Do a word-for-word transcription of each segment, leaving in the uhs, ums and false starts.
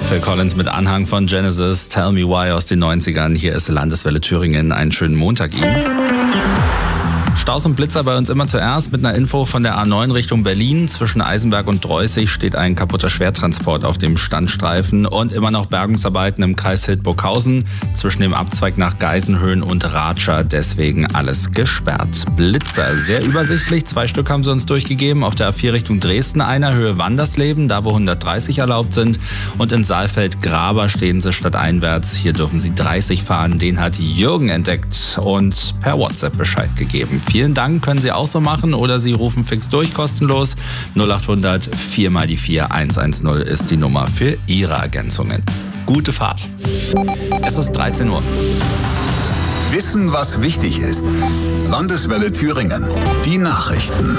Phil Collins mit Anhang von Genesis, Tell Me Why aus den neunzigern. Hier ist Landeswelle Thüringen. Einen schönen Montag Ihnen. Staus und Blitzer bei uns immer zuerst mit einer Info von der A neun Richtung Berlin. Zwischen Eisenberg und Dreußig steht ein kaputter Schwertransport auf dem Standstreifen und immer noch Bergungsarbeiten im Kreis Hildburghausen zwischen dem Abzweig nach Geisenhöhen und Ratscher. Deswegen alles gesperrt. Blitzer, sehr übersichtlich. Zwei Stück haben sie uns durchgegeben. Auf der A vier Richtung Dresden einer, Höhe Wandersleben, da wo hundertdreißig erlaubt sind. Und in Saalfeld-Graber stehen sie statt einwärts. Hier dürfen sie dreißig fahren. Den hat Jürgen entdeckt und per WhatsApp Bescheid gegeben. Vielen Dank, können Sie auch so machen oder Sie rufen fix durch, kostenlos. null acht hundert vier mal die vier eins eins null ist die Nummer für Ihre Ergänzungen. Gute Fahrt. Es ist dreizehn Uhr. Wissen, was wichtig ist. Landeswelle Thüringen. Die Nachrichten.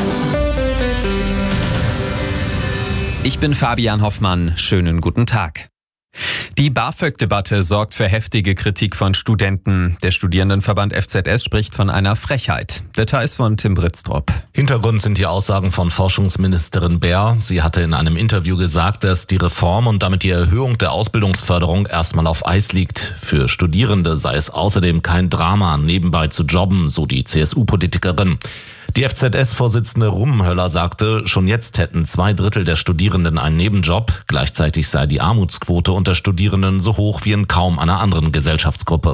Ich bin Fabian Hoffmann. Schönen guten Tag. Die BAföG-Debatte sorgt für heftige Kritik von Studenten. Der Studierendenverband F Z S spricht von einer Frechheit. Details von Tim Britztrup. Hintergrund sind die Aussagen von Forschungsministerin Baer. Sie hatte in einem Interview gesagt, dass die Reform und damit die Erhöhung der Ausbildungsförderung erstmal auf Eis liegt. Für Studierende sei es außerdem kein Drama, nebenbei zu jobben, so die C S U-Politikerin. Die F Z S-Vorsitzende Rummenhöller sagte, schon jetzt hätten zwei Drittel der Studierenden einen Nebenjob. Gleichzeitig sei die Armutsquote unter Studierenden so hoch wie in kaum einer anderen Gesellschaftsgruppe.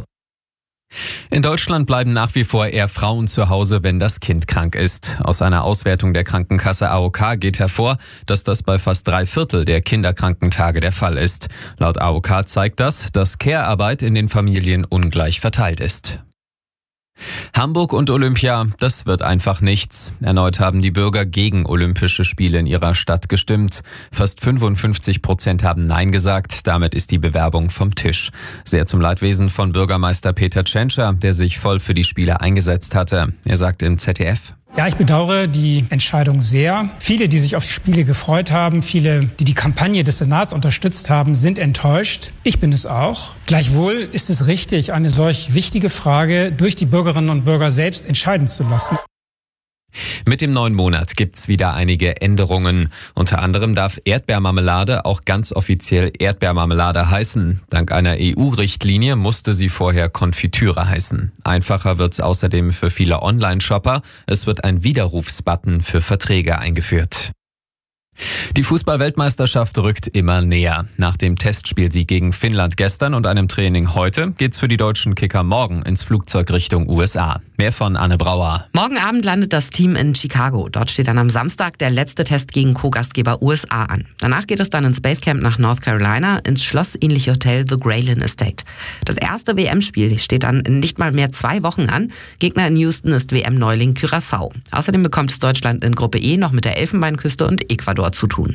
In Deutschland bleiben nach wie vor eher Frauen zu Hause, wenn das Kind krank ist. Aus einer Auswertung der Krankenkasse A O K geht hervor, dass das bei fast drei Viertel der Kinderkrankentage der Fall ist. Laut A O K zeigt das, dass Care-Arbeit in den Familien ungleich verteilt ist. Hamburg und Olympia, das wird einfach nichts. Erneut haben die Bürger gegen Olympische Spiele in ihrer Stadt gestimmt. Fast fünfundfünfzig Prozent haben Nein gesagt. Damit ist die Bewerbung vom Tisch. Sehr zum Leidwesen von Bürgermeister Peter Tschentscher, der sich voll für die Spiele eingesetzt hatte. Er sagt im Z D F: Ja, ich bedauere die Entscheidung sehr. Viele, die sich auf die Spiele gefreut haben, viele, die die Kampagne des Senats unterstützt haben, sind enttäuscht. Ich bin es auch. Gleichwohl ist es richtig, eine solch wichtige Frage durch die Bürgerinnen und Bürger selbst entscheiden zu lassen. Mit dem neuen Monat gibt's wieder einige Änderungen. Unter anderem darf Erdbeermarmelade auch ganz offiziell Erdbeermarmelade heißen. Dank einer E U-Richtlinie musste sie vorher Konfitüre heißen. Einfacher wird's außerdem für viele Online-Shopper. Es wird ein Widerrufsbutton für Verträge eingeführt. Die Fußball-Weltmeisterschaft rückt immer näher. Nach dem Testspielsieg gegen Finnland gestern und einem Training heute geht's für die deutschen Kicker morgen ins Flugzeug Richtung U S A. Mehr von Anne Brauer. Morgen Abend landet das Team in Chicago. Dort steht dann am Samstag der letzte Test gegen Co-Gastgeber U S A an. Danach geht es dann ins Basecamp nach North Carolina, ins schlossähnliche Hotel The Graylin Estate. Das erste W M-Spiel steht dann in nicht mal mehr zwei Wochen an. Gegner in Houston ist W M-Neuling Curaçao. Außerdem bekommt es Deutschland in Gruppe E noch mit der Elfenbeinküste und Ecuador zu tun.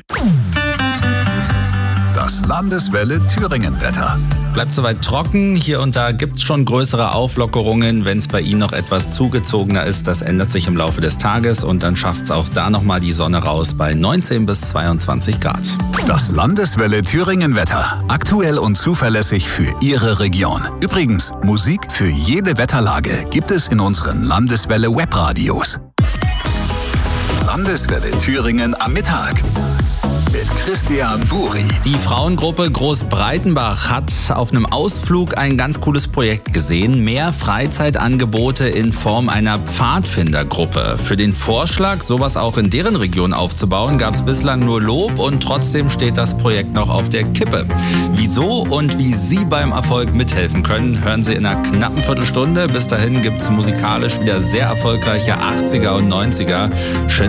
Das Landeswelle Thüringen-Wetter. Bleibt soweit trocken. Hier und da gibt's schon größere Auflockerungen. Wenn es bei Ihnen noch etwas zugezogener ist, das ändert sich im Laufe des Tages und dann schafft's auch da nochmal die Sonne raus bei neunzehn bis zweiundzwanzig Grad. Das Landeswelle Thüringen-Wetter. Aktuell und zuverlässig für Ihre Region. Übrigens, Musik für jede Wetterlage gibt es in unseren Landeswelle Webradios. Landeswelle Thüringen am Mittag. Mit Christian Buri. Die Frauengruppe Großbreitenbach hat auf einem Ausflug ein ganz cooles Projekt gesehen. Mehr Freizeitangebote in Form einer Pfadfindergruppe. Für den Vorschlag, sowas auch in deren Region aufzubauen, gab es bislang nur Lob und trotzdem steht das Projekt noch auf der Kippe. Wieso und wie Sie beim Erfolg mithelfen können, hören Sie in einer knappen Viertelstunde. Bis dahin gibt es musikalisch wieder sehr erfolgreiche achtziger und neunziger. Schön